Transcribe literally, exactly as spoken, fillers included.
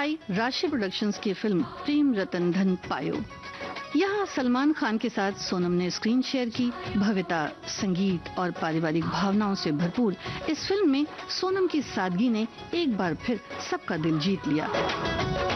आई राशि प्रोडक्शंस की फिल्म प्रेम रतन धन पायो। यहाँ सलमान खान के साथ सोनम ने स्क्रीन शेयर की। भव्यता, संगीत और पारिवारिक भावनाओं से भरपूर इस फिल्म में सोनम की सादगी ने एक बार फिर सबका दिल जीत लिया।